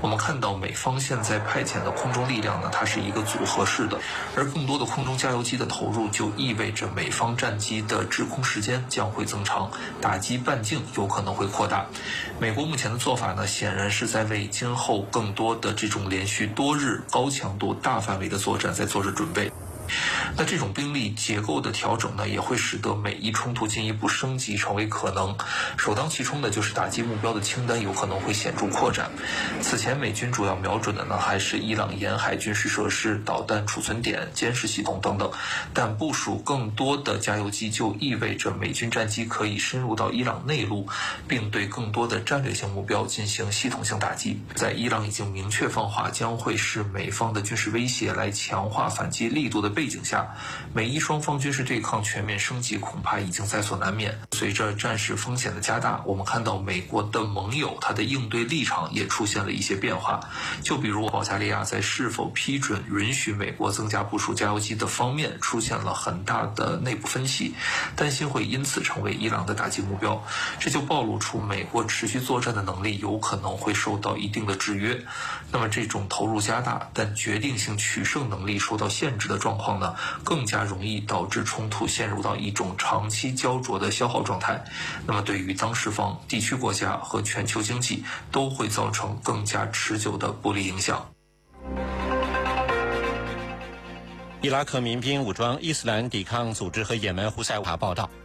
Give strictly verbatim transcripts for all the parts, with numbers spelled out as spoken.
我们看到美方现在派遣的空中力量呢，它是一个组合式的，而更多的空中加油机的投入，就意味着美方战机的滞空时间将会增长，打击半径有可能会扩大。美国目前的做法呢，显然是在为今后更多的这种连续多日高强度、大范围的作战在做着准备。那这种兵力结构的调整呢，也会使得美伊冲突进一步升级成为可能。首当其冲的就是打击目标的清单有可能会显著扩展。此前美军主要瞄准的呢，还是伊朗沿海军事设施、导弹储存点、监视系统等等。但部署更多的加油机就意味着美军战机可以深入到伊朗内陆，并对更多的战略性目标进行系统性打击。在伊朗已经明确放话将会视美方的军事威胁来强化反击力度的背景下，美伊双方军事对抗全面升级恐怕已经在所难免。随着战事风险的加大，我们看到美国的盟友他的应对立场也出现了一些变化。就比如保加利亚在是否批准允许美国增加部署加油机的方面出现了很大的内部分歧，担心会因此成为伊朗的打击目标。这就暴露出美国持续作战的能力有可能会受到一定的制约。那么这种投入加大但决定性取胜能力受到限制的状况呢，更加容易导致冲突陷入到一种长期焦灼的消耗状态。那么对于当事方、地区国家和全球经济都会造成更加持久的不利影响。 伊拉克民兵武装伊斯兰抵抗组织和也门胡塞武报道。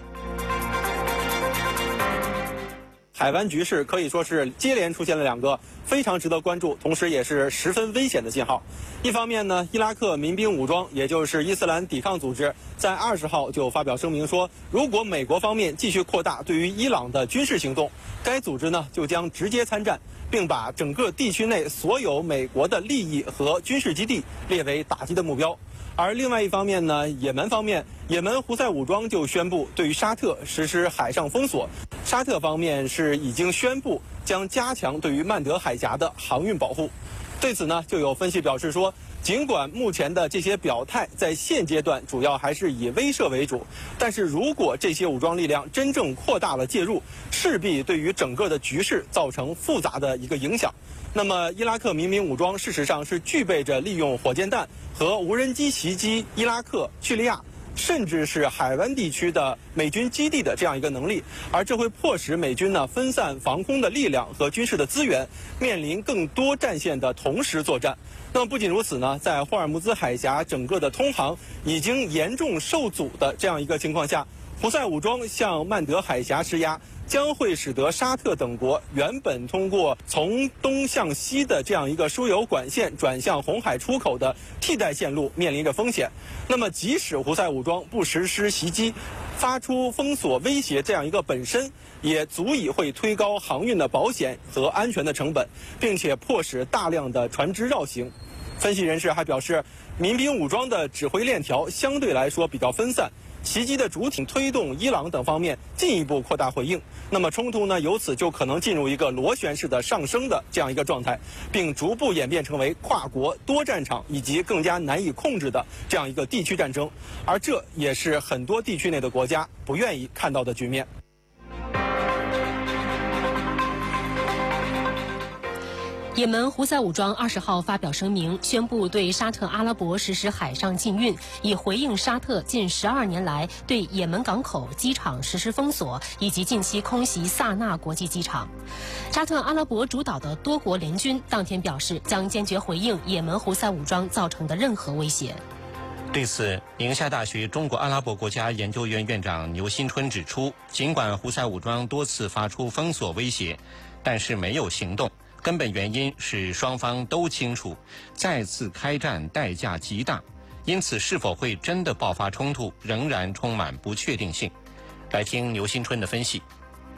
海湾局势可以说是接连出现了两个非常值得关注，同时也是十分危险的信号。一方面呢，伊拉克民兵武装，也就是伊斯兰抵抗组织，在二十号就发表声明说，如果美国方面继续扩大对于伊朗的军事行动，该组织呢就将直接参战，并把整个地区内所有美国的利益和军事基地列为打击的目标。而另外一方面呢，也门方面，也门胡塞武装就宣布对于沙特实施海上封锁。沙特方面是已经宣布将加强对于曼德海峡的航运保护。对此呢，就有分析表示说，尽管目前的这些表态在现阶段主要还是以威慑为主，但是如果这些武装力量真正扩大了介入，势必对于整个的局势造成复杂的一个影响。那么伊拉克民兵武装事实上是具备着利用火箭弹和无人机袭击伊拉克、叙利亚甚至是海湾地区的美军基地的这样一个能力，而这会迫使美军呢分散防空的力量和军事的资源，面临更多战线的同时作战。那么不仅如此呢，在霍尔木兹海峡整个的通航已经严重受阻的这样一个情况下，胡塞武装向曼德海峡施压，将会使得沙特等国原本通过从东向西的这样一个输油管线转向红海出口的替代线路面临着风险。那么即使胡塞武装不实施袭击，发出封锁威胁这样一个本身，也足以会推高航运的保险和安全的成本，并且迫使大量的船只绕行。分析人士还表示，民兵武装的指挥链条相对来说比较分散，袭击的主体推动伊朗等方面进一步扩大回应，那么冲突呢由此就可能进入一个螺旋式的上升的这样一个状态，并逐步演变成为跨国多战场以及更加难以控制的这样一个地区战争，而这也是很多地区内的国家不愿意看到的局面。 也门胡塞武装二十号发表声明，宣布对沙特阿拉伯实施海上禁运，以回应沙特近十二年来对也门港口、机场实施封锁，以及近期空袭萨那国际机场。沙特阿拉伯主导的多国联军当天表示，将坚决回应也门胡塞武装造成的任何威胁。 对此，宁夏大学中国阿拉伯国家研究院院长牛新春指出，尽管胡塞武装多次发出封锁威胁，但是没有行动。根本原因是双方都清楚，再次开战代价极大，因此是否会真的爆发冲突，仍然充满不确定性。来听牛新春的分析。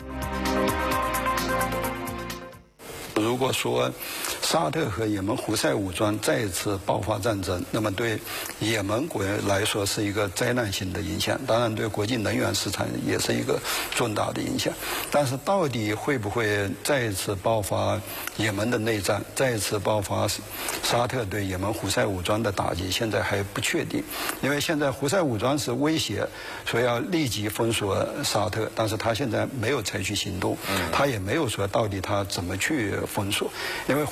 如果说沙特和也门胡塞武装再一次爆发战争，那么对也门国来说是一个灾难性的影响，当然对国际能源市场也是一个重大的影响。但是到底会不会再一次爆发也门的内战，再一次爆发沙特对也门胡塞武装的打击，现在还不确定。因为现在胡塞武装是威胁说要立即封锁沙特，但是他现在没有采取行动，他也没有说到底他怎么去封锁，因为